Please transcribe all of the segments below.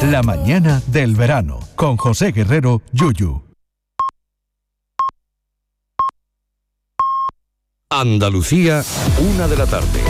La mañana del verano, con José Guerrero, Yuyu. Andalucía, 1 de la tarde.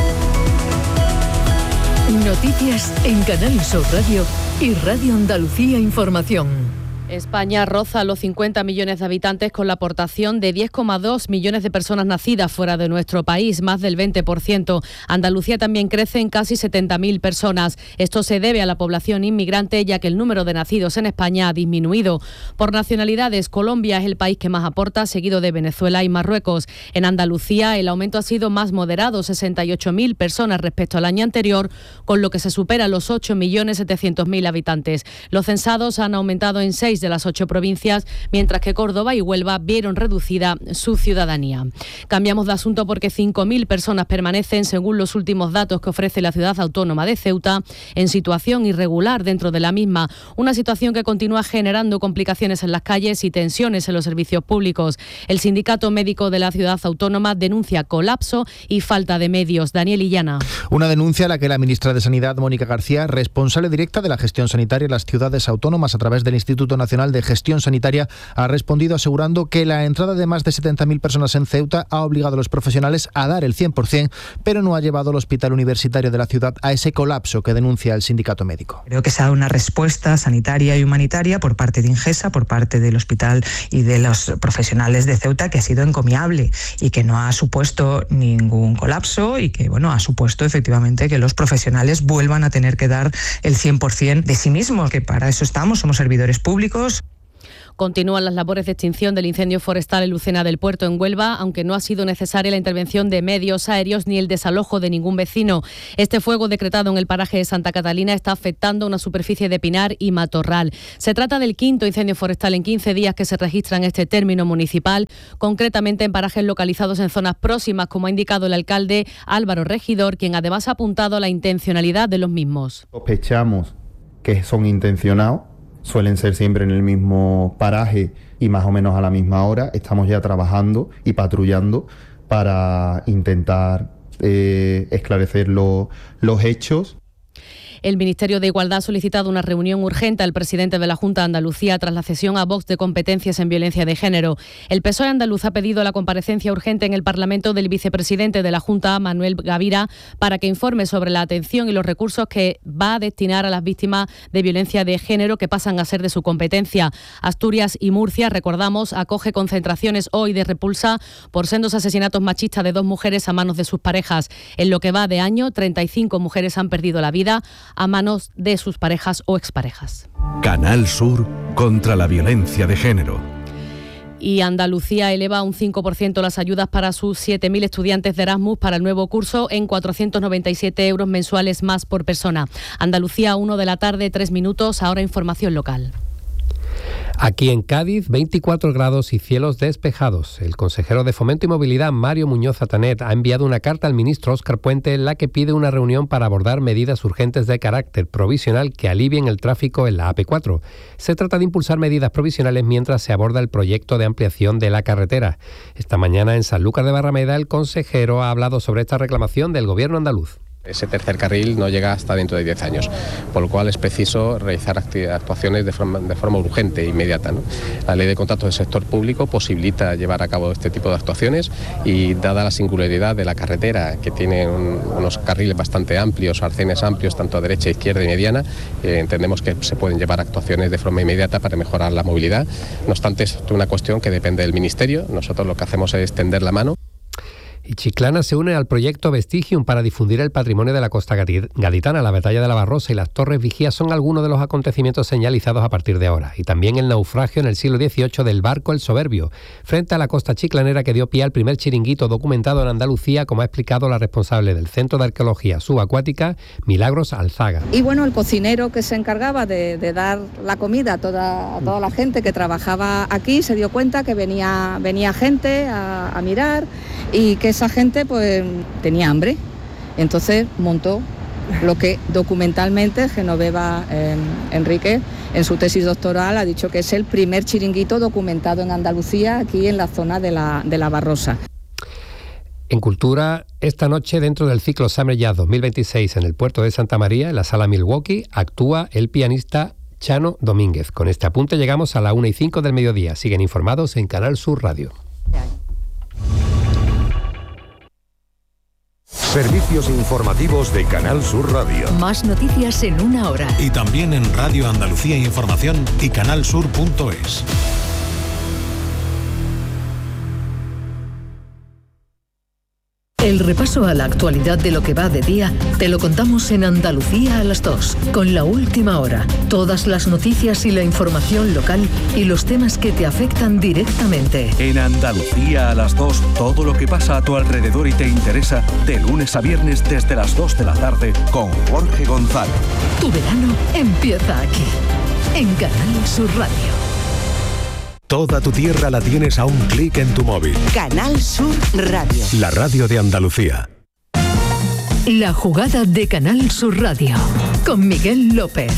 Noticias en Canal Sur Radio y Radio Andalucía Información. España roza los 50 millones de habitantes con la aportación de 10,2 millones de personas nacidas fuera de nuestro país, más del 20%. Andalucía también crece en casi 70.000 personas. Esto se debe a la población inmigrante, ya que el número de nacidos en España ha disminuido. Por nacionalidades, Colombia es el país que más aporta, seguido de Venezuela y Marruecos. En Andalucía, el aumento ha sido más moderado, 68.000 personas respecto al año anterior, con lo que se supera los 8.700.000 habitantes. Los censados han aumentado en 6 de las 8 provincias, mientras que Córdoba y Huelva vieron reducida su ciudadanía. Cambiamos de asunto porque 5.000 personas permanecen, según los últimos datos que ofrece la ciudad autónoma de Ceuta, en situación irregular dentro de la misma, una situación que continúa generando complicaciones en las calles y tensiones en los servicios públicos. El sindicato médico de la ciudad autónoma denuncia colapso y falta de medios. Daniel Illana. Una denuncia a la que la ministra de Sanidad, Mónica García, responsable directa de la gestión sanitaria en las ciudades autónomas a través del Instituto Nacional de Gestión Sanitaria, ha respondido asegurando que la entrada de más de 70.000 personas en Ceuta ha obligado a los profesionales a dar el 100%, pero no ha llevado al Hospital Universitario de la ciudad a ese colapso que denuncia el sindicato médico. Creo que se ha dado una respuesta sanitaria y humanitaria por parte de Ingesa, por parte del hospital y de los profesionales de Ceuta, que ha sido encomiable y que no ha supuesto ningún colapso y que, ha supuesto efectivamente que los profesionales vuelvan a tener que dar el 100% de sí mismos, que para eso estamos, somos servidores públicos. Continúan las labores de extinción del incendio forestal en Lucena del Puerto, en Huelva, aunque no ha sido necesaria la intervención de medios aéreos ni el desalojo de ningún vecino. Este fuego decretado en el paraje de Santa Catalina está afectando una superficie de pinar y matorral. Se trata del quinto incendio forestal en 15 días que se registra en este término municipal, concretamente en parajes localizados en zonas próximas, como ha indicado el alcalde Álvaro Regidor, quien además ha apuntado a la intencionalidad de los mismos. Sospechamos que son intencionados. Suelen ser siempre en el mismo paraje y más o menos a la misma hora. Estamos ya trabajando y patrullando para intentar esclarecer los hechos. El Ministerio de Igualdad ha solicitado una reunión urgente al presidente de la Junta de Andalucía tras la cesión a Vox de competencias en violencia de género. El PSOE andaluz ha pedido la comparecencia urgente en el Parlamento del vicepresidente de la Junta, Manuel Gavira, para que informe sobre la atención y los recursos que va a destinar a las víctimas de violencia de género que pasan a ser de su competencia. Asturias y Murcia, recordamos, acoge concentraciones hoy de repulsa por sendos asesinatos machistas de 2 mujeres a manos de sus parejas. En lo que va de año, 35 mujeres han perdido la vida a manos de sus parejas o exparejas. Canal Sur contra la violencia de género. Y Andalucía eleva un 5% las ayudas para sus 7.000 estudiantes de Erasmus para el nuevo curso en 497 euros mensuales más por persona. Andalucía, 1 de la tarde, 3 minutos, ahora información local. Aquí en Cádiz, 24 grados y cielos despejados. El consejero de Fomento y Movilidad, Mario Muñoz Atanet, ha enviado una carta al ministro Óscar Puente en la que pide una reunión para abordar medidas urgentes de carácter provisional que alivien el tráfico en la AP4. Se trata de impulsar medidas provisionales mientras se aborda el proyecto de ampliación de la carretera. Esta mañana en Sanlúcar de Barrameda, el consejero ha hablado sobre esta reclamación del gobierno andaluz. Ese tercer carril no llega hasta dentro de 10 años, por lo cual es preciso realizar actuaciones de forma urgente e inmediata, ¿no? La ley de contratos del sector público posibilita llevar a cabo este tipo de actuaciones y, dada la singularidad de la carretera, que tiene unos carriles bastante amplios, arcenes amplios, tanto a derecha, izquierda y mediana, entendemos que se pueden llevar actuaciones de forma inmediata para mejorar la movilidad. No obstante, es una cuestión que depende del Ministerio. Nosotros lo que hacemos es tender la mano. Y Chiclana se une al proyecto Vestigium para difundir el patrimonio de la costa gaditana. La batalla de la Barrosa y las Torres Vigías son algunos de los acontecimientos señalizados a partir de ahora. Y también el naufragio en el siglo XVIII del barco El Soberbio, frente a la costa chiclanera que dio pie al primer chiringuito documentado en Andalucía, como ha explicado la responsable del Centro de Arqueología Subacuática, Milagros Alzaga. Y bueno, el cocinero que se encargaba de dar la comida a toda la gente que trabajaba aquí se dio cuenta que venía gente a mirar y que esa gente pues tenía hambre. Entonces montó lo que documentalmente Genoveva Enrique en su tesis doctoral ha dicho que es el primer chiringuito documentado en Andalucía, aquí en la zona de la Barrosa. En cultura, esta noche dentro del ciclo Summer Jazz 2026 en el puerto de Santa María, en la sala Milwaukee, actúa el pianista Chano Domínguez. Con este apunte llegamos a la 1:05 del mediodía. Siguen informados en Canal Sur Radio. Servicios informativos de Canal Sur Radio. Más noticias en una hora. Y también en Radio Andalucía Información y canalsur.es. El repaso a la actualidad de lo que va de día te lo contamos en Andalucía a las 2, con La Última Hora. Todas las noticias y la información local y los temas que te afectan directamente. En Andalucía a las 2, todo lo que pasa a tu alrededor y te interesa, de lunes a viernes desde las 2 de la tarde con Jorge González. Tu verano empieza aquí, en Canal Sur Radio. Toda tu tierra la tienes a un clic en tu móvil. Canal Sur Radio. La radio de Andalucía. La jugada de Canal Sur Radio, con Miguel López.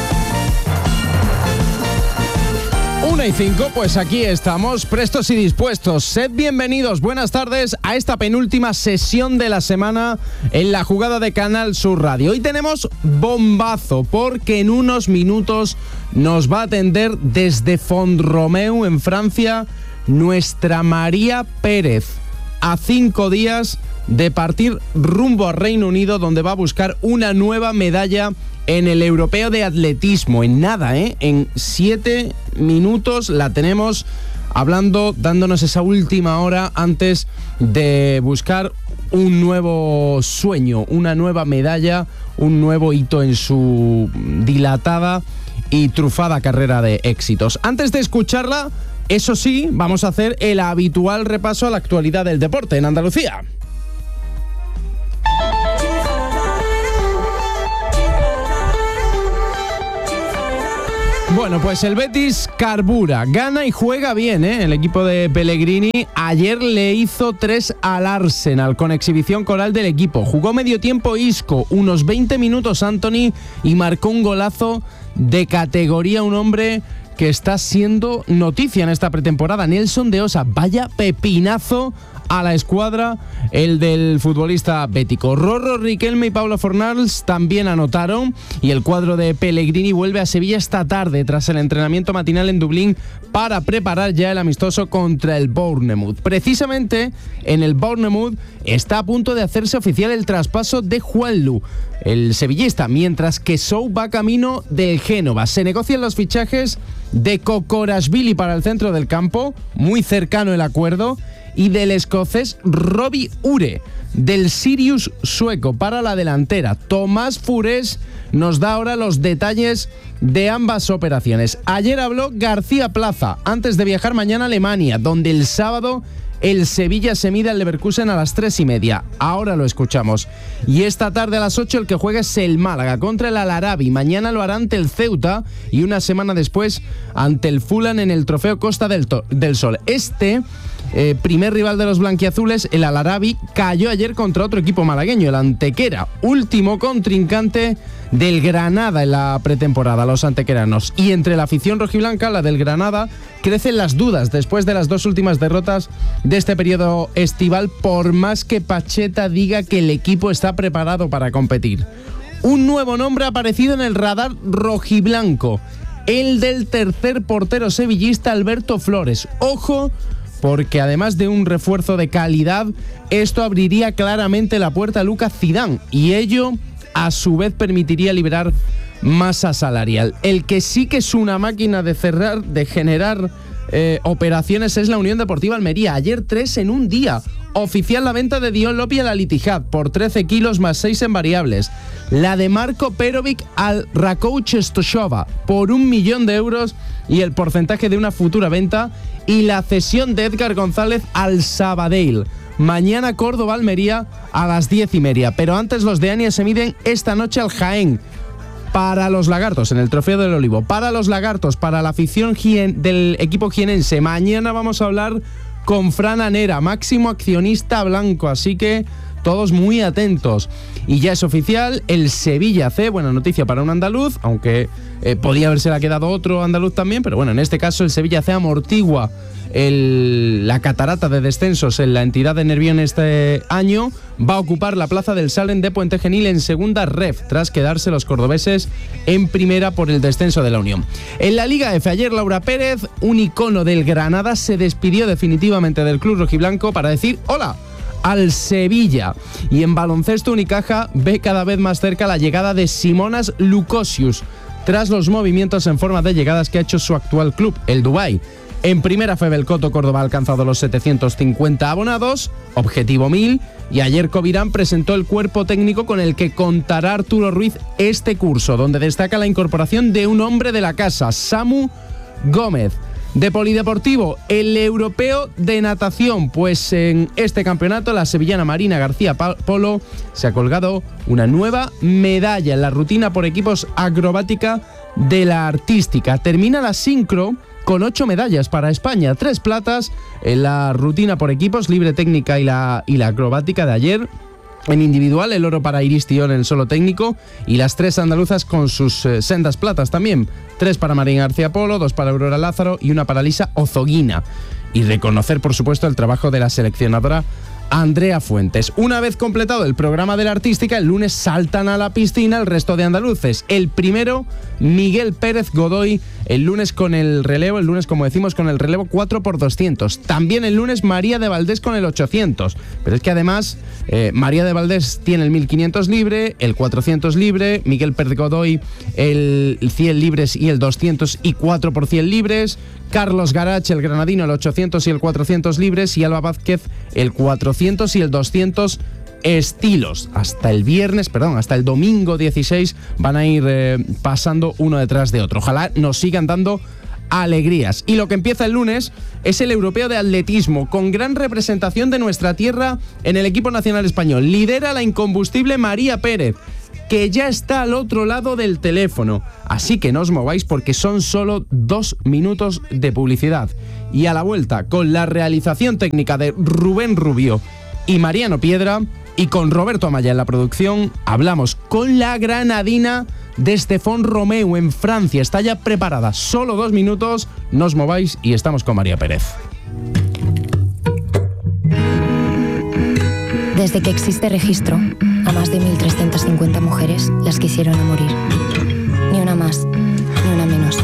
1:05, pues aquí estamos, prestos y dispuestos. Sed bienvenidos, buenas tardes a esta penúltima sesión de la semana en la jugada de Canal Sur Radio. Hoy tenemos bombazo, porque en unos minutos nos va a atender desde Font-Romeu, en Francia, nuestra María Pérez, a 5 días de partir rumbo a Reino Unido, donde va a buscar una nueva medalla en el Europeo de Atletismo. En nada, en 7 minutos la tenemos hablando, dándonos esa última hora antes de buscar un nuevo sueño, una nueva medalla, un nuevo hito en su dilatada y trufada carrera de éxitos. Antes de escucharla, eso sí, vamos a hacer el habitual repaso a la actualidad del deporte en Andalucía. Bueno, pues el Betis carbura, gana y juega bien, el equipo de Pellegrini. Ayer le hizo 3 al Arsenal con exhibición coral del equipo. Jugó medio tiempo Isco, unos 20 minutos Anthony y marcó un golazo de categoría, un hombre que está siendo noticia en esta pretemporada, Nelson de Osa. Vaya pepinazo a la escuadra el del futbolista bético. Rorro, Riquelme y Pablo Fornals también anotaron, y el cuadro de Pellegrini vuelve a Sevilla esta tarde tras el entrenamiento matinal en Dublín para preparar ya el amistoso contra el Bournemouth. Precisamente en el Bournemouth está a punto de hacerse oficial el traspaso de Juanlu, el sevillista, mientras que Sou va camino del Génova. Se negocian los fichajes de Kokorashvili para el centro del campo, muy cercano el acuerdo, y del escocés Robbie Ure, del Sirius sueco, para la delantera. Tomás Furés nos da ahora los detalles de ambas operaciones. Ayer habló García Plaza, antes de viajar mañana a Alemania, donde el sábado el Sevilla se mide al Leverkusen a las 3:30. Ahora lo escuchamos. Y esta tarde a las 8 el que juega es el Málaga contra el Al-Arabi. Mañana lo hará ante el Ceuta y una semana después ante el Fulham en el Trofeo Costa del Sol. Primer rival de los blanquiazules, el Al-Arabi, cayó ayer contra otro equipo malagueño, el Antequera, último contrincante del Granada en la pretemporada, los antequeranos. Y entre la afición rojiblanca, la del Granada, crecen las dudas después de las 2 últimas derrotas de este periodo estival, por más que Pacheta diga que el equipo está preparado para competir. Un nuevo nombre ha aparecido en el radar rojiblanco, el del tercer portero sevillista Alberto Flores. Ojo, porque además de un refuerzo de calidad, esto abriría claramente la puerta a Lucas Zidane, y ello a su vez permitiría liberar masa salarial. El que sí que es una máquina de generar operaciones es la Unión Deportiva Almería. Ayer 3 en un día. Oficial la venta de Dion Lopi al Al-Ittihad por 13 kilos más 6 en variables. La de Marco Perovic al Rakow Częstochowa por 1 millón de euros y el porcentaje de una futura venta. Y la cesión de Edgar González al Sabadell. Mañana Córdoba-Almería a las 10:30. Pero antes los de Ania se miden esta noche al Jaén. Para los lagartos, en el Trofeo del Olivo. Para los lagartos, para la afición del equipo jienense. Mañana vamos a hablar con Fran Anera, máximo accionista blanco. Así que todos muy atentos. Y ya es oficial, el Sevilla C, buena noticia para un andaluz, aunque podía habérsela quedado otro andaluz también, pero bueno, en este caso el Sevilla C amortigua la catarata de descensos en la entidad de Nervión este año. Va a ocupar la plaza del Salem de Puente Genil en segunda ref, tras quedarse los cordobeses en primera por el descenso de la Unión. En la Liga F, ayer Laura Pérez, un icono del Granada, se despidió definitivamente del club rojiblanco para decir hola al Sevilla. Y en baloncesto, Unicaja ve cada vez más cerca la llegada de Simonas Lukosius, tras los movimientos en forma de llegadas que ha hecho su actual club, el Dubái. En primera fue Belcoto Córdoba ha alcanzado los 750 abonados, objetivo 1000, y ayer Covirán presentó el cuerpo técnico con el que contará Arturo Ruiz este curso, donde destaca la incorporación de un hombre de la casa, Samu Gómez. De polideportivo, el europeo de natación, pues en este campeonato la sevillana Marina García Polo se ha colgado una nueva medalla en la rutina por equipos acrobática de la artística. Termina la sincro con 8 medallas para España, 3 platas en la rutina por equipos, libre técnica y la acrobática de ayer. En individual, el oro para Iris Tión en el solo técnico y las 3 andaluzas con sus sendas platas también. 3 para Marina García Polo, 2 para Aurora Lázaro y 1 para Lisa Ozoguina. Y reconocer, por supuesto, el trabajo de la seleccionadora Andrea Fuentes. Una vez completado el programa de la artística, el lunes saltan a la piscina el resto de andaluces. El primero, Miguel Pérez Godoy, el lunes con el relevo, como decimos, con el relevo 4x200. También el lunes María de Valdés con el 800. Pero es que además María de Valdés tiene el 1500 libre, el 400 libre, Miguel Pérez Godoy el 100 libres y el 200 y 4 por 100 libres, Carlos Garach, el granadino, el 800 y el 400 libres, y Alba Vázquez, el 400 y el 200 estilos. Hasta el domingo 16 van a ir pasando uno detrás de otro. Ojalá nos sigan dando alegrías. Y lo que empieza el lunes es el europeo de atletismo, con gran representación de nuestra tierra en el equipo nacional español. Lidera la incombustible María Pérez, que ya está al otro lado del teléfono. Así que no os mováis porque son solo 2 minutos de publicidad. Y a la vuelta, con la realización técnica de Rubén Rubio y Mariano Piedra, y con Roberto Amaya en la producción, hablamos con la granadina de Estefón Romeu en Francia. Está ya preparada. Solo 2 minutos, no os mováis y estamos con María Pérez. Desde que existe registro, a más de 1.350 mujeres las quisieron a morir. Ni una más, ni una menos.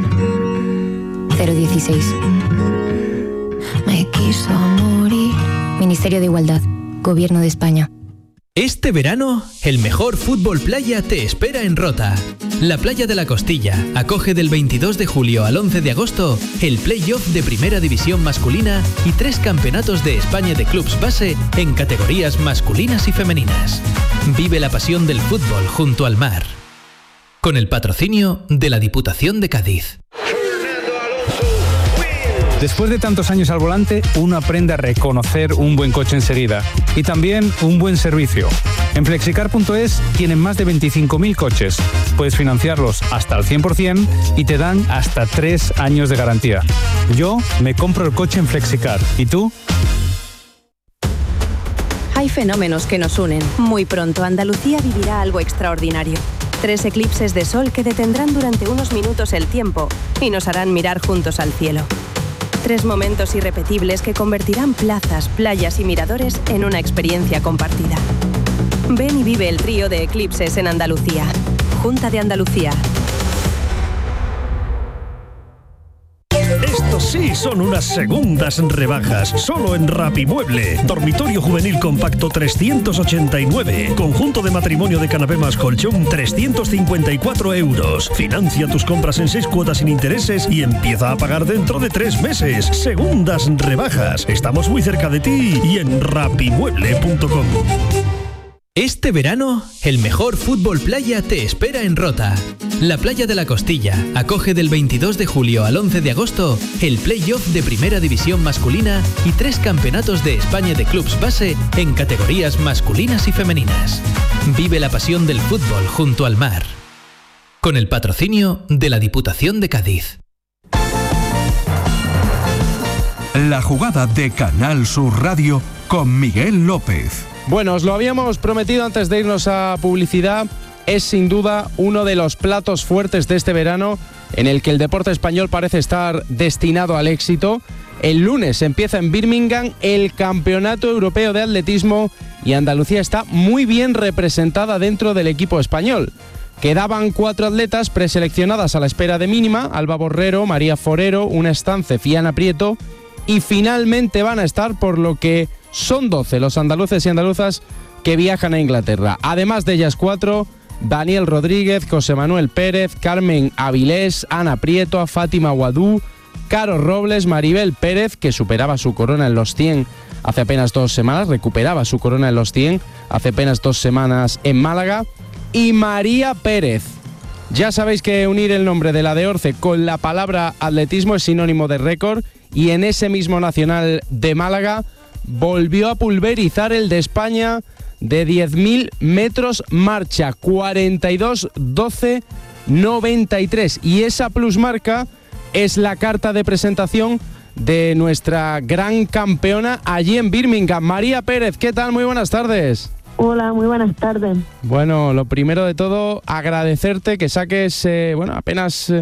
016. Me quiso morir. Ministerio de Igualdad, Gobierno de España. Este verano, el mejor fútbol playa te espera en Rota. La Playa de la Costilla acoge del 22 de julio al 11 de agosto el play-off de Primera División masculina y 3 campeonatos de España de clubs base en categorías masculinas y femeninas. Vive la pasión del fútbol junto al mar. Con el patrocinio de la Diputación de Cádiz. Después de tantos años al volante, uno aprende a reconocer un buen coche enseguida y también un buen servicio. En Flexicar.es tienen más de 25.000 coches. Puedes financiarlos hasta el 100% y te dan hasta 3 años de garantía. Yo me compro el coche en Flexicar. ¿Y tú? Hay fenómenos que nos unen. Muy pronto Andalucía vivirá algo extraordinario. 3 eclipses de sol que detendrán durante unos minutos el tiempo y nos harán mirar juntos al cielo. 3 momentos irrepetibles que convertirán plazas, playas y miradores en una experiencia compartida. Ven y vive el trío de eclipses en Andalucía. Junta de Andalucía. Estos sí son unas segundas rebajas. Solo en Rapimueble. Dormitorio juvenil compacto 389. Conjunto de matrimonio de canapé más colchón 354 euros. Financia tus compras en 6 cuotas sin intereses y empieza a pagar dentro de 3 meses. Segundas rebajas. Estamos muy cerca de ti y en rapimueble.com. Este verano, el mejor fútbol playa te espera en Rota. La Playa de la Costilla acoge del 22 de julio al 11 de agosto el play-off de Primera División masculina y 3 campeonatos de España de clubs base en categorías masculinas y femeninas. Vive la pasión del fútbol junto al mar. Con el patrocinio de la Diputación de Cádiz. La jugada de Canal Sur Radio con Miguel López. Bueno, os lo habíamos prometido antes de irnos a publicidad. Es sin duda uno de los platos fuertes de este verano en el que el deporte español parece estar destinado al éxito. El lunes empieza en Birmingham el Campeonato Europeo de Atletismo y Andalucía está muy bien representada dentro del equipo español. Quedaban 4 atletas preseleccionadas a la espera de mínima: Alba Borrero, María Forero, Una Estance, Fiana Prieto, y finalmente van a estar, por lo que son 12 los andaluces y andaluzas que viajan a Inglaterra. Además de ellas 4, Daniel Rodríguez, José Manuel Pérez, Carmen Avilés, Ana Prieto, Fátima Guadú, Caro Robles, Maribel Pérez, que superaba su corona en los 100 hace apenas 2 semanas, recuperaba su corona en los 100 hace apenas 2 semanas en Málaga, y María Pérez. Ya sabéis que unir el nombre de la de Orce con la palabra atletismo es sinónimo de récord, y en ese mismo Nacional de Málaga volvió a pulverizar el de España de 10.000 metros marcha, 42-12-93, y esa plusmarca es la carta de presentación de nuestra gran campeona allí en Birmingham. María Pérez, ¿qué tal? Muy buenas tardes. Hola, muy buenas tardes. Bueno, lo primero de todo, agradecerte que saques apenas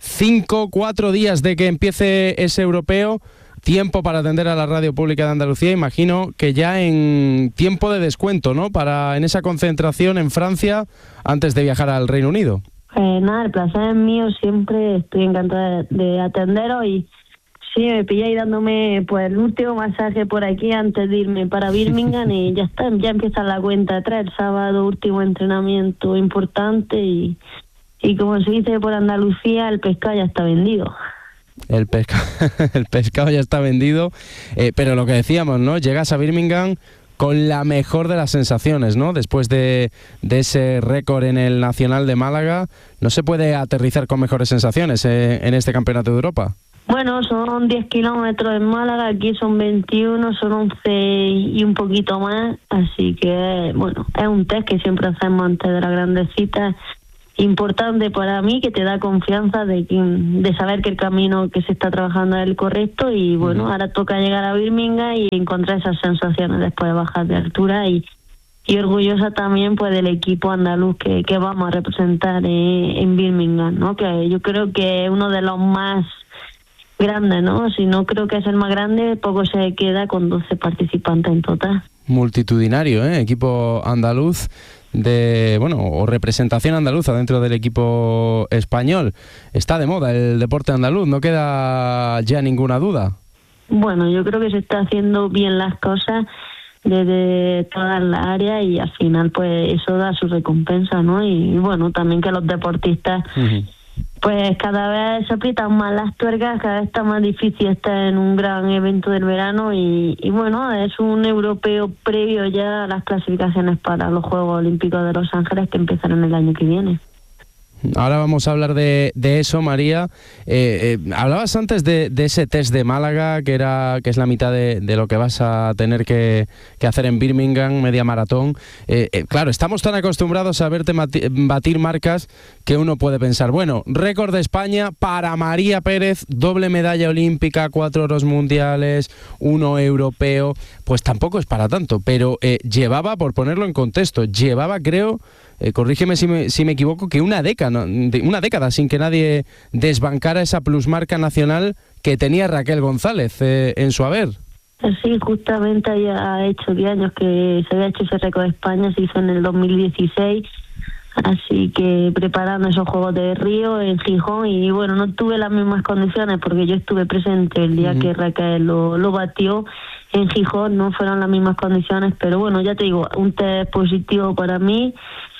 4 días de que empiece ese europeo, tiempo para atender a la Radio Pública de Andalucía. Imagino que ya en tiempo de descuento, ¿no?, en esa concentración en Francia antes de viajar al Reino Unido. Nada, el placer es mío, siempre estoy encantada de atenderos, y sí, me pilláis dándome pues el último masaje por aquí antes de irme para Birmingham y ya está, ya empieza la cuenta atrás. El sábado, último entrenamiento importante, y como se dice por Andalucía, el pescado ya está vendido. El pescado ya está vendido, pero lo que decíamos, ¿no?, llegas a Birmingham con la mejor de las sensaciones, ¿no? Después de ese récord en el Nacional de Málaga, ¿no se puede aterrizar con mejores sensaciones en este Campeonato de Europa? Bueno, son 10 kilómetros en Málaga, aquí son 21, son 11 y un poquito más, así que, bueno, es un test que siempre hacemos antes de las grandes citas, importante para mí, que te da confianza de saber que el camino que se está trabajando es el correcto, y bueno, ahora toca llegar a Birmingham y encontrar esas sensaciones después de bajar de altura, y orgullosa también pues del equipo andaluz que vamos a representar en Birmingham, ¿no? Que yo creo que es uno de los más grandes, ¿no? Si no creo que es el más grande, poco se queda con 12 participantes en total. Multitudinario, equipo andaluz o representación andaluza dentro del equipo español. Está de moda el deporte andaluz, no queda ya ninguna duda. Bueno, yo creo que se está haciendo bien las cosas desde todas las áreas, y al final pues eso da su recompensa, ¿no? Y bueno, también que los deportistas pues cada vez se aprietan más las tuercas, cada vez está más difícil estar en un gran evento del verano, y bueno, es un europeo previo ya a las clasificaciones para los Juegos Olímpicos de Los Ángeles, que empezarán el año que viene. Ahora vamos a hablar de eso, María. Hablabas antes de ese test de Málaga, que es la mitad de lo que vas a tener que hacer en Birmingham, media maratón. Claro, estamos tan acostumbrados a verte batir marcas que uno puede pensar, bueno, récord de España para María Pérez, doble medalla olímpica, 4 oros mundiales, 1 europeo. Pues tampoco es para tanto, pero llevaba, por ponerlo en contexto, creo, corrígeme si me equivoco, que una década sin que nadie desbancara esa plusmarca nacional que tenía Raquel González en su haber. Sí, justamente ya ha hecho 10 años que se había hecho ese récord de España, se hizo en el 2016, así que preparando esos Juegos de Río en Gijón, y bueno, no tuve las mismas condiciones porque yo estuve presente el día que Raquel lo batió en Gijón, no fueron las mismas condiciones, pero bueno, ya te digo, un test positivo para mí.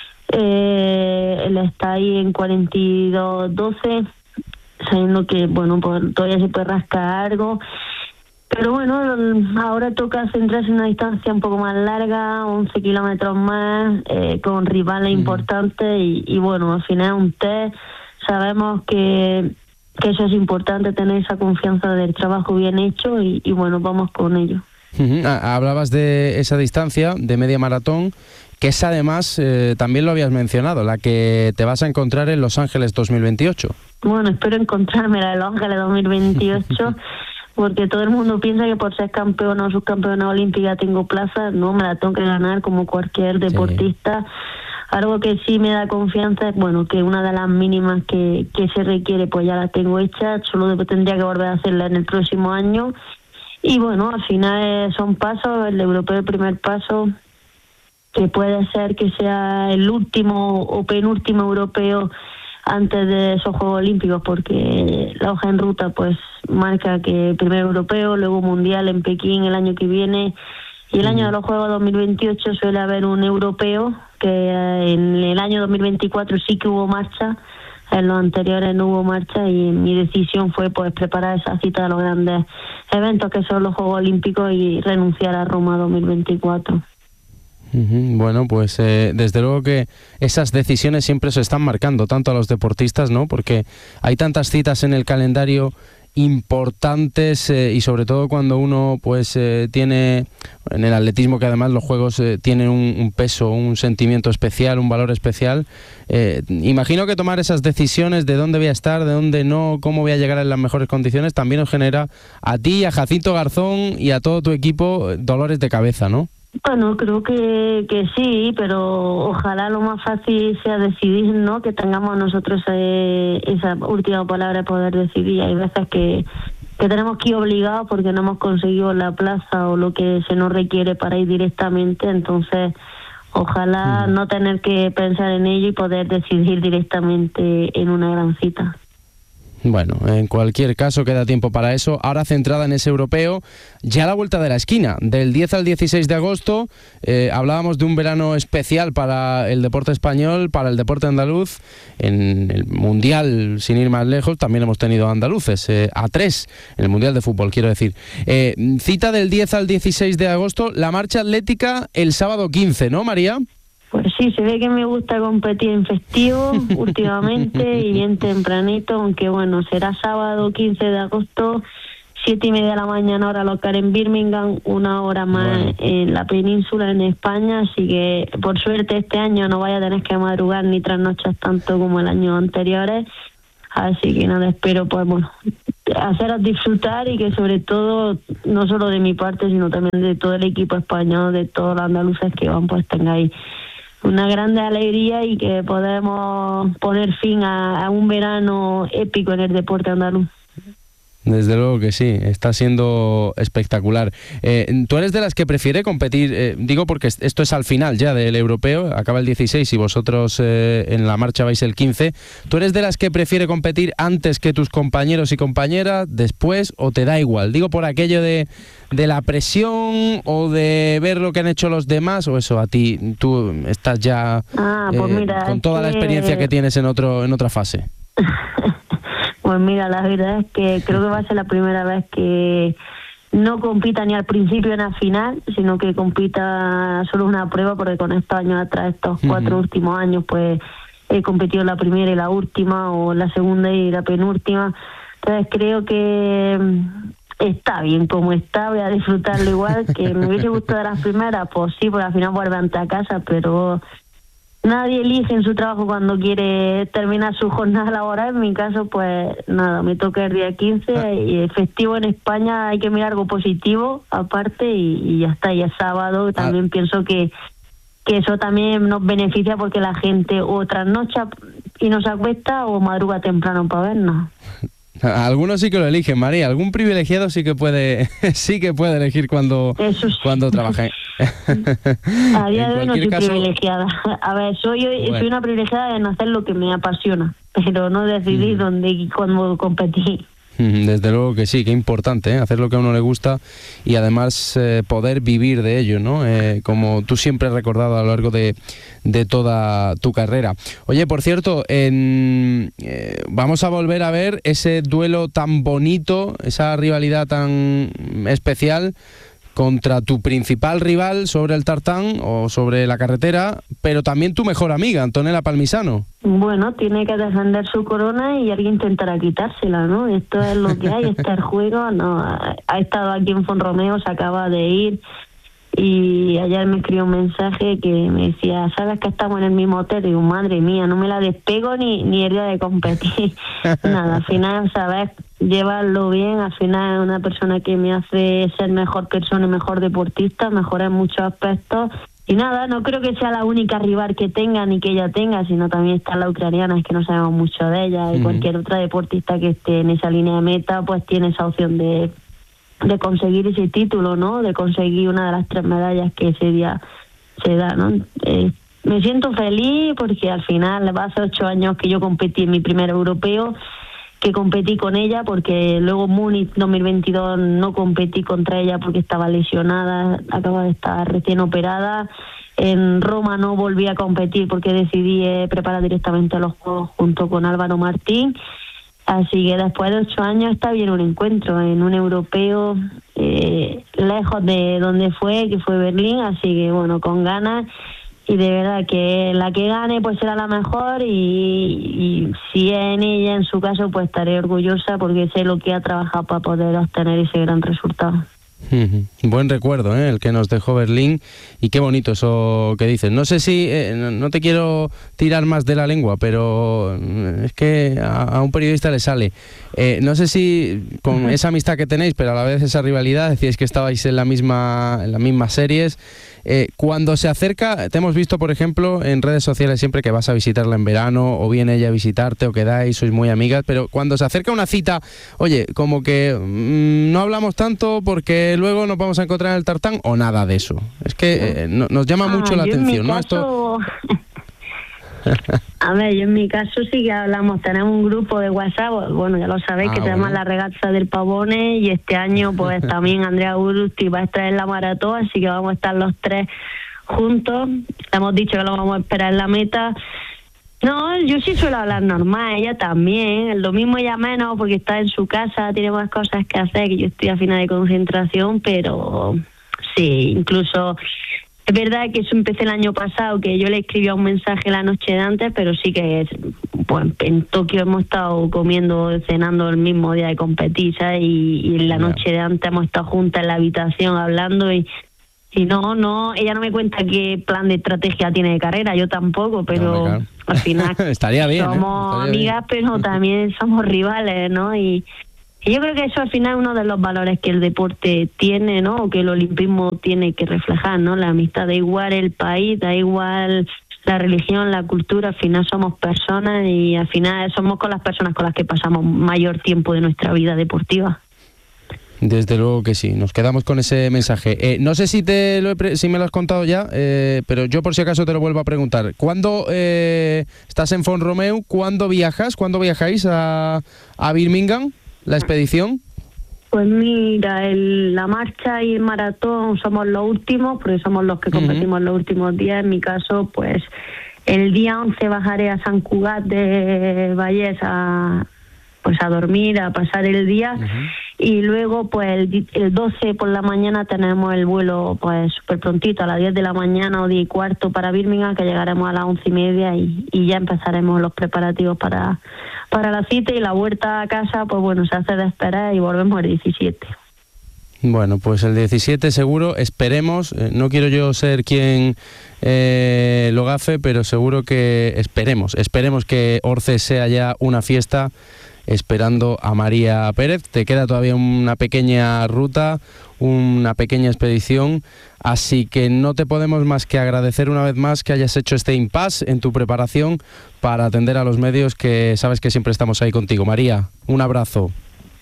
Él está ahí en 42-12, sabiendo que bueno, pues todavía se puede rascar algo, pero bueno, ahora toca centrarse en una distancia un poco más larga, 11 kilómetros más, con rivales importantes, y bueno, al final es un test. Sabemos que eso es importante, tener esa confianza del trabajo bien hecho, y bueno, vamos con ello. Hablabas de esa distancia de media maratón, que es además, también lo habías mencionado, la que te vas a encontrar en Los Ángeles 2028. Bueno, espero encontrarme la de Los Ángeles 2028. porque todo el mundo piensa que por ser campeona o subcampeona olímpica tengo plaza. No, me la tengo que ganar como cualquier deportista. Algo que sí me da confianza es, bueno, que una de las mínimas que se requiere, pues ya la tengo hecha, solo tendría que volver a hacerla en el próximo año. Y bueno, al final son pasos, el europeo el primer paso, que puede ser que sea el último o penúltimo europeo antes de esos Juegos Olímpicos, porque la hoja en ruta pues marca que primero europeo, luego mundial en Pekín el año que viene, y el año de los Juegos 2028 suele haber un europeo, que en el año 2024 sí que hubo marcha, en los anteriores no hubo marcha, y mi decisión fue pues preparar esa cita de los grandes eventos que son los Juegos Olímpicos y renunciar a Roma 2024. Bueno, pues desde luego que esas decisiones siempre se están marcando tanto a los deportistas, ¿no? Porque hay tantas citas en el calendario importantes y sobre todo cuando uno pues tiene en el atletismo, que además los juegos tienen un peso, un sentimiento especial, un valor especial. Imagino que tomar esas decisiones de dónde voy a estar, de dónde no, cómo voy a llegar en las mejores condiciones, también os genera a ti, a Jacinto Garzón y a todo tu equipo dolores de cabeza, ¿no? Bueno, creo que sí, pero ojalá lo más fácil sea decidir, ¿no? Que tengamos nosotros esa última palabra de poder decidir. Hay veces que tenemos que ir obligados porque no hemos conseguido la plaza o lo que se nos requiere para ir directamente, entonces ojalá no tener que pensar en ello y poder decidir directamente en una gran cita. Bueno, en cualquier caso queda tiempo para eso. Ahora centrada en ese europeo, ya a la vuelta de la esquina, del 10 al 16 de agosto, hablábamos de un verano especial para el deporte español, para el deporte andaluz. En el Mundial, sin ir más lejos, también hemos tenido andaluces, a 3, en el Mundial de Fútbol, quiero decir. Cita del 10 al 16 de agosto, la marcha atlética el sábado 15, ¿no, María? Pues sí, se ve que me gusta competir en festivo últimamente y bien tempranito, aunque bueno, será sábado 15 de agosto, 7:30 de la mañana hora local en Birmingham, 1 hora más en la península, en España, así que por suerte este año no vaya a tener que madrugar ni trasnochar tanto como el año anteriores, así que nada, espero pues bueno, haceros disfrutar y que sobre todo, no solo de mi parte, sino también de todo el equipo español, de todos los andaluces que van, pues tengáis una grande alegría y que podemos poner fin a un verano épico en el deporte andaluz. Desde luego que sí, está siendo espectacular. ¿Tú eres de las que prefiere competir? Digo porque esto es al final ya del europeo, acaba el 16 y vosotros en la marcha vais el 15. ¿Tú eres de las que prefiere competir antes que tus compañeros y compañeras, después, o te da igual? Digo por aquello de la presión o de ver lo que han hecho los demás, o eso, a ti, tú estás ya pues mira, con toda la experiencia que tienes en otra fase. Pues mira, la verdad es que creo que va a ser la primera vez que no compita ni al principio ni al final, sino que compita solo una prueba, porque con estos años atrás, estos 4 últimos años, pues he competido la primera y la última, o la segunda y la penúltima. Entonces creo que está bien como está, voy a disfrutarlo igual. Que me hubiese gustado de las primeras, pues sí, porque al final vuelve a casa, pero nadie elige en su trabajo cuando quiere terminar su jornada laboral. En mi caso, pues nada, me toca el día 15 y festivo en España, hay que mirar algo positivo aparte y ya está, ya es sábado. También pienso que eso también nos beneficia porque la gente o trasnocha y nos acuesta o madruga temprano para vernos. Algunos sí que lo eligen, María. Algún privilegiado sí que puede elegir cuando trabaja. A día de hoy no soy privilegiada. A ver, soy una privilegiada en hacer lo que me apasiona, pero no decidir dónde y cuándo competí. Desde luego que sí, que importante, hacer lo que a uno le gusta y además poder vivir de ello, ¿no? Como tú siempre has recordado a lo largo de toda tu carrera. Oye, por cierto, vamos a volver a ver ese duelo tan bonito, esa rivalidad tan especial contra tu principal rival sobre el tartán o sobre la carretera, pero también tu mejor amiga, Antonella Palmisano. Bueno, tiene que defender su corona y alguien intentará quitársela, ¿no? Esto es lo que hay, este es el juego. No, ha estado aquí en Fonromeo, se acaba de ir Y ayer me escribió un mensaje que me decía, ¿sabes que estamos en el mismo hotel? Y digo, madre mía, no me la despego ni el día de competir. Nada, al final, ¿sabes? Llevarlo bien, al final es una persona que me hace ser mejor persona y mejor deportista, mejor en muchos aspectos. Y nada, no creo que sea la única rival que tenga ni que ella tenga, sino también está la ucraniana, es que no sabemos mucho de ella. Y cualquier otra deportista que esté en esa línea de meta, pues tiene esa opción de conseguir ese título, ¿no? De conseguir una de las 3 medallas que ese día se da, ¿no? Me siento feliz porque al final hace 8 años que yo competí en mi primer europeo, que competí con ella, porque luego Múnich 2022 no competí contra ella porque estaba lesionada, acaba de estar recién operada. En Roma no volví a competir porque decidí preparar directamente los Juegos junto con Álvaro Martín. Así que después de 8 años está bien un encuentro en un europeo lejos de donde fue, que fue Berlín, así que bueno, con ganas, y de verdad que la que gane pues será la mejor, y si es en ella, en su caso, pues estaré orgullosa porque sé lo que ha trabajado para poder obtener ese gran resultado. Buen recuerdo, el que nos dejó Berlín, y qué bonito eso que dices. No sé si, no te quiero tirar más de la lengua, pero es que a un periodista le sale. No sé si con esa amistad que tenéis, pero a la vez esa rivalidad, decíais que estabais en las mismas series. Cuando se acerca, te hemos visto, por ejemplo, en redes sociales siempre que vas a visitarla en verano, o viene ella a visitarte, o quedáis, sois muy amigas, pero cuando se acerca una cita, oye, como que no hablamos tanto porque luego nos vamos a encontrar en el tartán, o nada de eso. Es que nos llama mucho la atención, ¿no? Esto... A ver, yo en mi caso sí que hablamos, tenemos un grupo de WhatsApp, bueno, ya lo sabéis, que tenemos la regata del Pavone, y este año pues también Andrea Urusti va a estar en la maratón, así que vamos a estar los 3 juntos. Hemos dicho que lo vamos a esperar en la meta. No, yo sí suelo hablar normal, ella también, lo mismo ella menos porque está en su casa, tiene más cosas que hacer, que yo estoy a final de concentración, pero sí, incluso... Es verdad que eso empecé el año pasado, que yo le escribía un mensaje la noche de antes, pero sí que pues, en Tokio hemos estado comiendo, cenando el mismo día de competir, ¿sabes? Y la noche de antes hemos estado juntas en la habitación hablando, y no, ella no me cuenta qué plan de estrategia tiene de carrera, yo tampoco, pero al final estaría bien, somos amigas, pero también somos rivales, ¿no? Y yo creo que eso al final es uno de los valores que el deporte tiene, ¿no? O que el olimpismo tiene que reflejar, ¿no? La amistad, da igual el país, da igual la religión, la cultura, al final somos personas, y al final somos con las personas con las que pasamos mayor tiempo de nuestra vida deportiva. Desde luego que sí, nos quedamos con ese mensaje. No sé si si me lo has contado ya, pero yo por si acaso te lo vuelvo a preguntar. ¿Cuándo estás en Font-Romeu? ¿Cuándo viajas? ¿Cuándo viajáis a Birmingham? ¿La expedición? Pues mira, la marcha y el maratón somos los últimos, porque somos los que competimos los últimos días. En mi caso, pues el día 11 bajaré a Sant Cugat de Vallès a dormir, a pasar el día, y luego pues el 12 por la mañana tenemos el vuelo pues súper prontito, a las 10 de la mañana o 10 y cuarto para Birmingham, que llegaremos a las 11:30 y ya empezaremos los preparativos para la cita, y la vuelta a casa pues bueno, se hace de esperar y volvemos el 17. Bueno, pues el 17 seguro, esperemos, no quiero yo ser quien lo gafe, pero seguro que esperemos que Orces sea ya una fiesta, esperando a María Pérez. Te queda todavía una pequeña ruta, una pequeña expedición, así que no te podemos más que agradecer una vez más que hayas hecho este impasse en tu preparación para atender a los medios, que sabes que siempre estamos ahí contigo. María, un abrazo.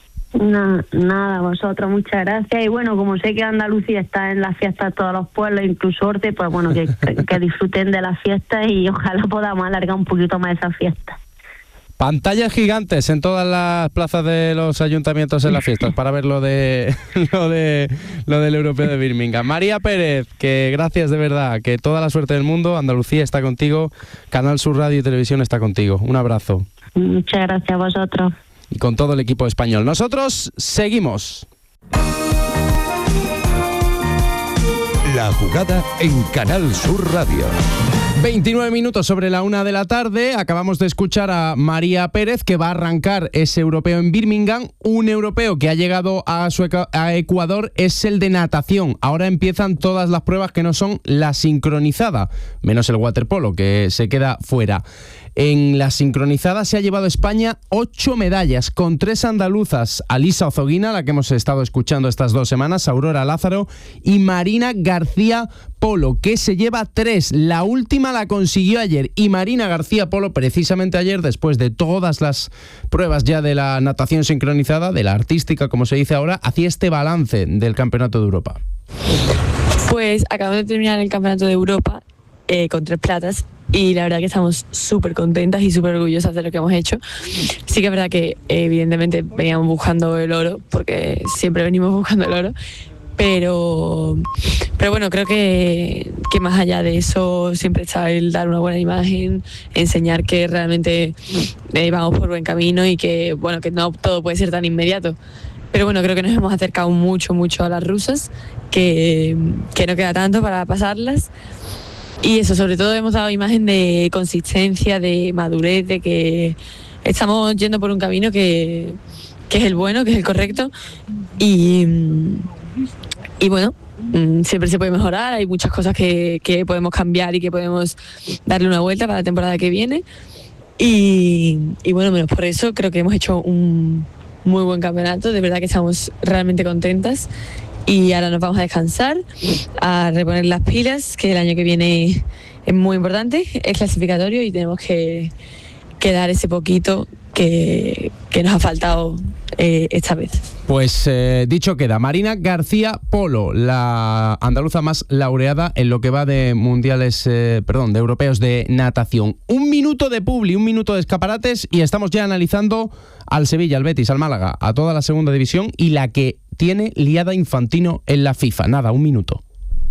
Nada, vosotros, muchas gracias. Y bueno, como sé que Andalucía está en las fiestas de todos los pueblos, incluso Orte, pues bueno, que disfruten de las fiestas, y ojalá podamos alargar un poquito más esas fiestas. Pantallas gigantes en todas las plazas de los ayuntamientos en las fiestas para ver lo del Europeo de Birmingham. María Pérez, que gracias de verdad, que toda la suerte del mundo. Andalucía está contigo, Canal Sur Radio y Televisión está contigo. Un abrazo. Muchas gracias a vosotros. Y con todo el equipo español. Nosotros seguimos. La jugada en Canal Sur Radio. 29 minutos sobre la 1 de la tarde. Acabamos de escuchar a María Pérez, que va a arrancar ese europeo en Birmingham. Un europeo que ha llegado a Ecuador es el de natación. Ahora empiezan todas las pruebas que no son la sincronizada, menos el waterpolo, que se queda fuera. En la sincronizada se ha llevado España 8 medallas, con 3 andaluzas: Alisa Ozoguina, la que hemos estado escuchando estas 2 semanas, Aurora Lázaro, y Marina García Polo, que se lleva 3. La última la consiguió ayer, y Marina García Polo, precisamente ayer, después de todas las pruebas ya de la natación sincronizada, de la artística, como se dice ahora, hacía este balance del Campeonato de Europa. Pues acabamos de terminar el Campeonato de Europa con 3 platas, y la verdad que estamos súper contentas y súper orgullosas de lo que hemos hecho. Sí que es verdad que evidentemente veníamos buscando el oro, porque siempre venimos buscando el oro, pero bueno, creo que más allá de eso siempre está el dar una buena imagen, enseñar que realmente vamos por buen camino y que, bueno, que no todo puede ser tan inmediato. Pero bueno, creo que nos hemos acercado mucho a las rusas, que no queda tanto para pasarlas. Y eso, sobre todo hemos dado imagen de consistencia, de madurez, de que estamos yendo por un camino que es el bueno, que es el correcto. Y bueno, siempre se puede mejorar, hay muchas cosas que podemos cambiar y que podemos darle una vuelta para la temporada que viene. Y bueno, menos por eso creo que hemos hecho un muy buen campeonato, de verdad que estamos realmente contentas. Y ahora nos vamos a descansar, a reponer las pilas, que el año que viene es muy importante, es clasificatorio y tenemos que dar ese poquito que nos ha faltado esta vez. Pues dicho queda, Marina García Polo, la andaluza más laureada en lo que va de mundiales, de europeos de natación. 1 minuto de publi, 1 minuto de escaparates y estamos ya analizando al Sevilla, al Betis, al Málaga, a toda la segunda división y la que tiene liada Infantino en la FIFA. Nada, 1 minuto.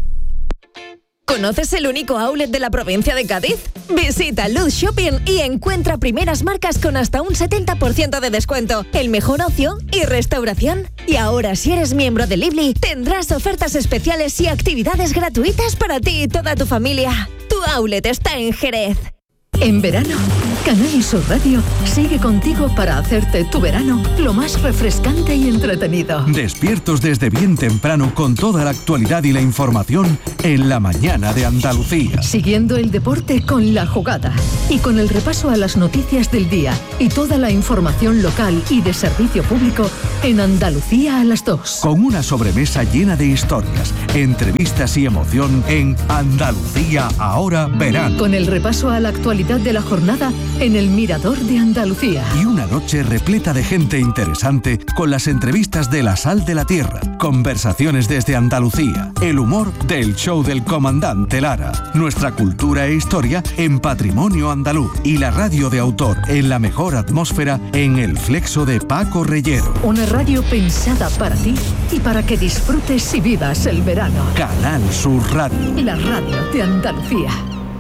¿Conoces el único outlet de la provincia de Cádiz? Visita Luz Shopping y encuentra primeras marcas con hasta un 70% de descuento, el mejor ocio y restauración. Y ahora, si eres miembro de Lively, tendrás ofertas especiales y actividades gratuitas para ti y toda tu familia. Tu outlet está en Jerez. En verano, Canal Sur Radio sigue contigo para hacerte tu verano lo más refrescante y entretenido. Despiertos desde bien temprano con toda la actualidad y la información en la mañana de Andalucía. Siguiendo el deporte con La Jugada y con el repaso a las noticias del día y toda la información local y de servicio público en Andalucía a las 2. Con una sobremesa llena de historias, entrevistas y emoción en Andalucía ahora verano. Con el repaso a la actualidad de la jornada en el Mirador de Andalucía. Y una noche repleta de gente interesante con las entrevistas de La Sal de la Tierra, conversaciones desde Andalucía, el humor del show del comandante Lara, nuestra cultura e historia en Patrimonio Andaluz y la radio de autor en la mejor atmósfera en El Flexo de Paco Reyero. Una radio pensada para ti y para que disfrutes y vivas el verano. Canal Sur Radio. La radio de Andalucía.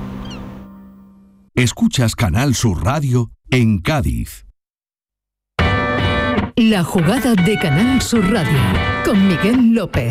Escuchas Canal Sur Radio en Cádiz. La Jugada de Canal Sur Radio con Miguel López.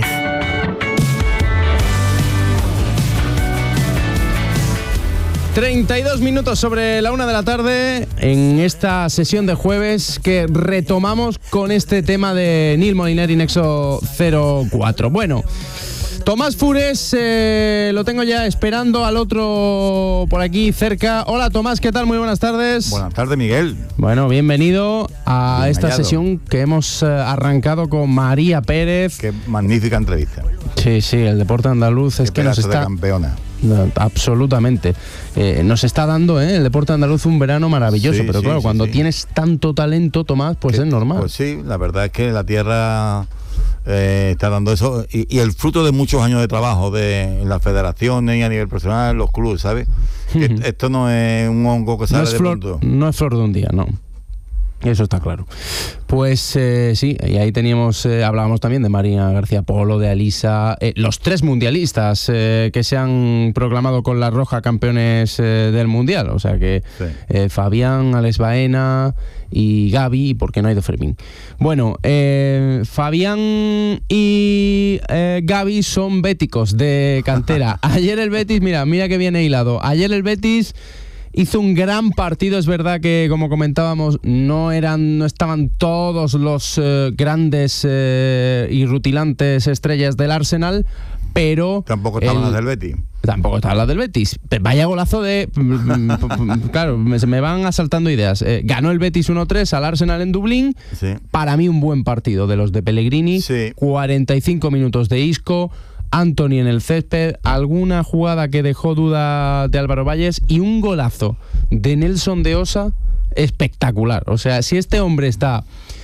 ...32 minutos sobre la 1 de la tarde... ...en esta sesión de jueves... ...que retomamos con este tema de Nil Molinari Nexo 04. Bueno... Tomás Fures, lo tengo ya esperando al otro por aquí cerca. Hola Tomás, ¿qué tal? Muy buenas tardes. Buenas tardes, Miguel. Bueno, bienvenido a esta sesión que hemos arrancado con María Pérez. Qué magnífica entrevista. Sí, el deporte andaluz es que nos está... de campeona. No, absolutamente. Nos está dando el deporte andaluz un verano maravilloso, pero claro, cuando tienes tanto talento, Tomás, pues es normal. Pues sí, la verdad es que la tierra... está dando eso y el fruto de muchos años de trabajo en las federaciones y a nivel personal, los clubes, ¿sabes? Esto no es un hongo que sale de pronto. No es flor de un día, no. Eso está claro. Pues sí, y ahí hablábamos también de Marina García Polo, de Alisa, los 3 mundialistas que se han proclamado con la roja campeones del mundial. O sea que Fabián, Alex Baena y Gaby, y por qué no ha ido Fermín. Bueno, Fabián y Gaby son béticos de cantera. Ayer el Betis, mira que viene hilado. Ayer el Betis hizo un gran partido. Es verdad que, como comentábamos, no estaban todos los grandes y rutilantes estrellas del Arsenal, pero tampoco estaban las del Betis. Tampoco estaban las del Betis. Vaya golazo de... claro, se me van asaltando ideas. Ganó el Betis 1-3 al Arsenal en Dublín. Sí. Para mí un buen partido de los de Pellegrini. Sí. 45 minutos de Isco, Anthony en el césped, alguna jugada que dejó duda de Álvaro Valles y un golazo de Nelson de Osa espectacular. O sea, si este hombre está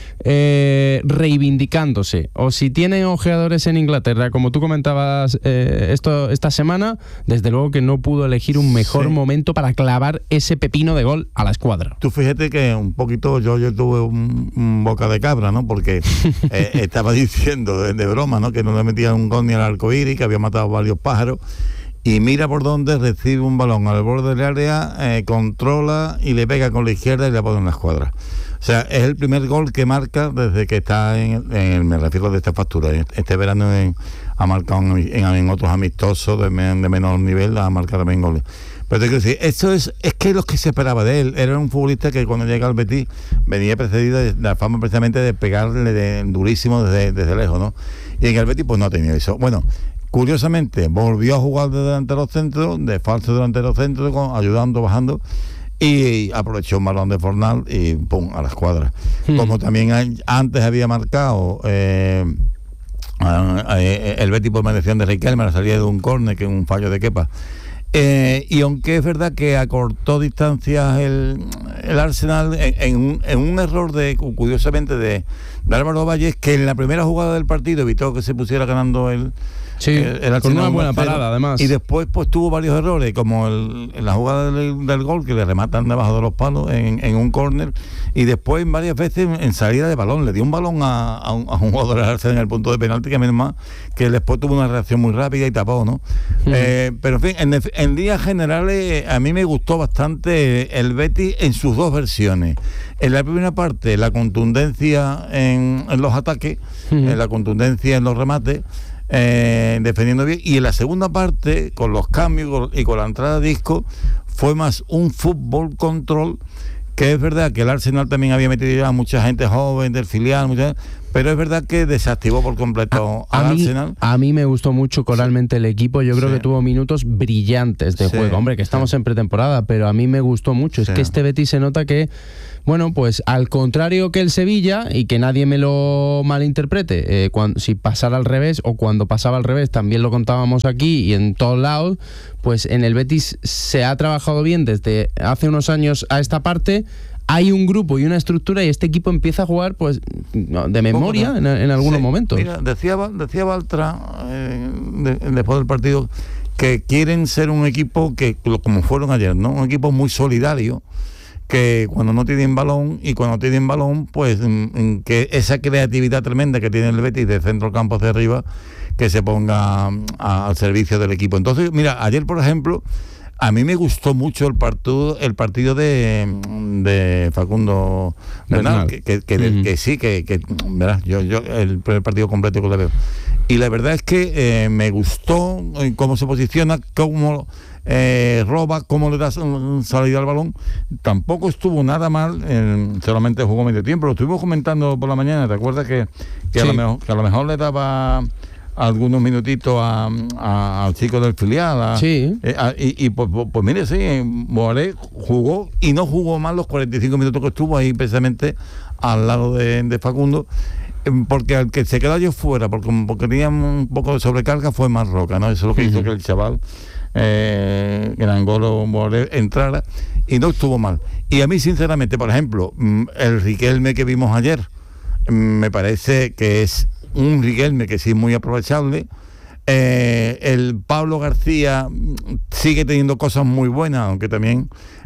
reivindicándose, o si tiene ojeadores en Inglaterra, como tú comentabas esta semana, desde luego que no pudo elegir un mejor momento para clavar ese pepino de gol a la escuadra. Tú fíjate que un poquito yo tuve un boca de cabra, ¿no? Porque estaba diciendo de broma, ¿no? Que no le metía un gol ni al arcoíris, que había matado varios pájaros. Y mira por dónde recibe un balón al borde del área, controla y le pega con la izquierda y le pone en la escuadra. O sea, es el primer gol que marca desde que está me refiero de esta factura. Este verano ha marcado en otros amistosos de menor nivel, ha marcado también goles. Pero te quiero decir, esto es que lo que se esperaba de él. Era un futbolista que cuando llega al Betis venía precedido de la fama precisamente de pegarle durísimo desde lejos, ¿no? Y en el Betis pues no ha tenido eso. Bueno, curiosamente volvió a jugar de delantero centro, de falso delantero centro, ayudando, bajando, y aprovechó un balón de Fornal y pum, a la escuadra. Como también antes había marcado el Betis por mediación de Riquelme, la salida de un córner, que es un fallo de Kepa. Y aunque es verdad que acortó distancias el Arsenal en un error curiosamente de Álvaro Valles, que en la primera jugada del partido evitó que se pusiera ganando el Arsenal, con una buena parada además. Y después pues tuvo varios errores, como en la jugada del gol, que le rematan debajo de los palos en un córner, y después varias veces en salida de balón. Le dio un balón a un jugador del Arsenal en el punto de penalti, que menos mal que después tuvo una reacción muy rápida y tapó, ¿no? Pero en fin, en líneas generales a mí me gustó bastante el Betis en sus dos versiones. En la primera parte, la contundencia en los ataques, la contundencia en los remates, defendiendo bien, y en la segunda parte, con los cambios y con la entrada de Isco, fue más un fútbol control, que es verdad que el Arsenal también había metido ya a mucha gente joven del filial, pero es verdad que desactivó por completo al Arsenal. A mí me gustó mucho coralmente el equipo. Yo creo que tuvo minutos brillantes de juego. Hombre, que estamos en pretemporada, pero a mí me gustó mucho. Es que este Betis se nota que, bueno, pues al contrario que el Sevilla, y que nadie me lo malinterprete, si pasara al revés o cuando pasaba al revés, también lo contábamos aquí y en todos lados, pues en el Betis se ha trabajado bien desde hace unos años a esta parte. Hay un grupo y una estructura, y este equipo empieza a jugar pues de memoria en algunos momentos. Mira, decía Baltra después del partido que quieren ser un equipo que, como fueron ayer, ¿no? Un equipo muy solidario, que cuando no tienen balón y cuando tienen balón, pues que esa creatividad tremenda que tiene el Betis de centro campo hacia arriba, que se ponga al servicio del equipo. Entonces, mira, ayer por ejemplo, a mí me gustó mucho el partido de Facundo Bernal, que sí, verás, yo el partido completo que le veo. Y la verdad es que me gustó cómo se posiciona, cómo roba, cómo le da salida al balón. Tampoco estuvo nada mal, solamente jugó medio tiempo. Lo estuvimos comentando por la mañana. ¿Te acuerdas que a lo mejor le daba algunos minutitos al chico del filial? Y pues mire, sí, Boaré jugó y no jugó mal los 45 minutos que estuvo ahí precisamente al lado de Facundo, porque al que se quedó yo fuera porque tenía un poco de sobrecarga fue Marroca, ¿no? Eso es lo que hizo que el chaval Grangolo Boaré entrara, y no estuvo mal. Y a mí sinceramente, por ejemplo, el Riquelme que vimos ayer me parece que es un Riquelme que sí es muy aprovechable. El Pablo García sigue teniendo cosas muy buenas, aunque también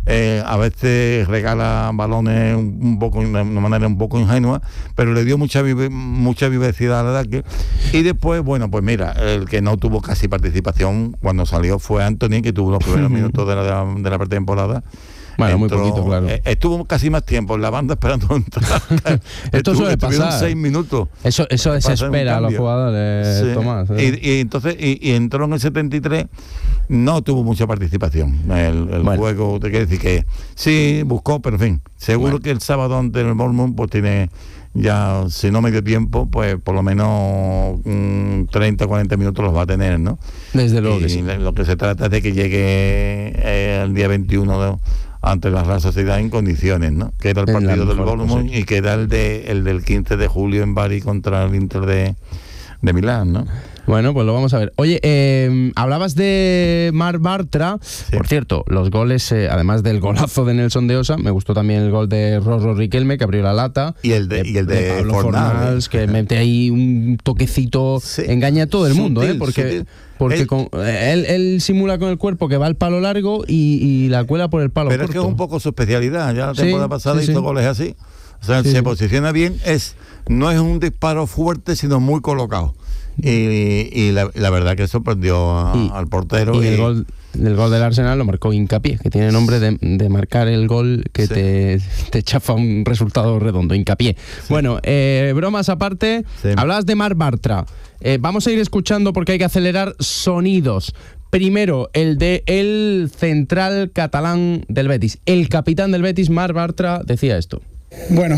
a veces regala balones un poco de una manera un poco ingenua, pero le dio mucha vivacidad al ataque. Y después, bueno, pues mira, el que no tuvo casi participación cuando salió fue Anthony, que tuvo los primeros minutos de la pretemporada. Bueno, muy poquito, claro. Estuvo casi más tiempo en la banda esperando entrar. Esto suele pasar. 6 minutos. Eso desespera a los jugadores, sí. Tomás. Y entonces entró en el 73, no tuvo mucha participación. El juego, te quiero decir que sí, buscó, pero en fin. Seguro que el sábado ante el Bournemouth pues tiene ya, si no medio tiempo, pues por lo menos 30, 40 minutos los va a tener, ¿no? Desde luego que sí. Lo que se trata es de que llegue el día 21 ante la Real Sociedad en condiciones, ¿no? Que era el partido del Bournemouth y que era el del 15 de julio en Bari contra el Inter de Milán, ¿no? Bueno, pues lo vamos a ver. Oye, hablabas de Marc Bartra. Sí. Por cierto, los goles, además del golazo de Nelson de Osa, me gustó también el gol de Rorro Riquelme, que abrió la lata. Y el de Pablo Fornals, que mete ahí un toquecito, sí. Engaña a todo el mundo, porque él simula con el cuerpo que va al palo largo y la cuela por el palo corto. Pero es que es un poco su especialidad. Ya la temporada pasada hizo goles así. O sea, se posiciona bien. No es un disparo fuerte, sino muy colocado. Y la verdad que sorprendió al portero. Y el gol del Arsenal lo marcó Hincapié, que tiene nombre de marcar el gol que te chafa un resultado redondo, Hincapié. Sí. Bueno, bromas aparte, hablabas de Marc Bartra. Vamos a ir escuchando porque hay que acelerar sonidos. Primero, el de el central catalán del Betis. El capitán del Betis, Marc Bartra, decía esto. Bueno,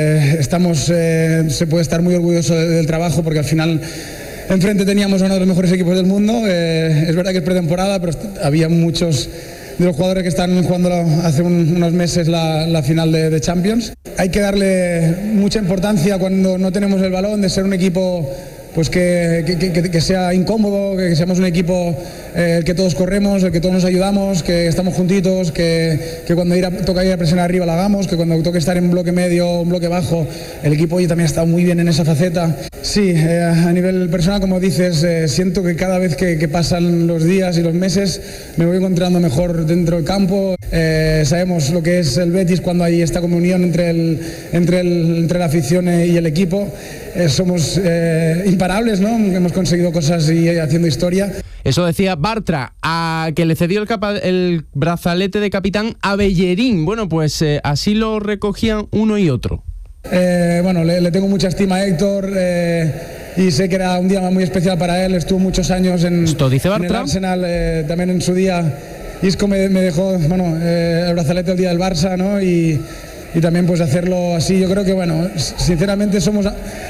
se puede estar muy orgulloso del trabajo porque al final enfrente teníamos a uno de los mejores equipos del mundo. Es verdad que es pretemporada, pero había muchos de los jugadores que están jugando hace unos meses la final de Champions. Hay que darle mucha importancia cuando no tenemos el balón, de ser un equipo pues que sea incómodo, que seamos un equipo el que todos corremos, el que todos nos ayudamos, que estamos juntitos, que cuando toca ir a presionar arriba la hagamos, que cuando toque estar en bloque medio o en bloque bajo, el equipo hoy también ha estado muy bien en esa faceta. Sí, a nivel personal, como dices, siento que cada vez que pasan los días y los meses me voy encontrando mejor dentro del campo. Sabemos lo que es el Betis cuando hay esta comunión entre la afición y el equipo. Somos imparables, ¿no? Hemos conseguido cosas y haciendo historia. Eso decía Bartra, a que le cedió el brazalete de capitán a Bellerín. Bueno, pues así lo recogían uno y otro. Bueno, le tengo mucha estima a Héctor y sé que era un día muy especial para él. Estuvo muchos años en el Arsenal, también en su día. Isco me dejó el brazalete el día del Barça, ¿no? Y también pues hacerlo así. Yo creo que, bueno, sinceramente somos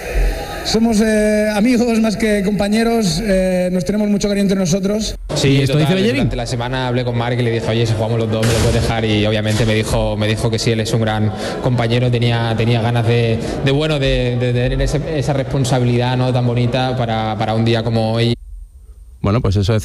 amigos más que compañeros, nos tenemos mucho cariño entre nosotros. Sí, esto dice Bellerín. Durante la semana hablé con Marc y le dije, oye, si jugamos los dos, ¿me lo puedes dejar? Y obviamente me dijo que sí, él es un gran compañero, tenía ganas de tener esa responsabilidad, ¿no?, tan bonita para un día como hoy. Bueno, pues eso decía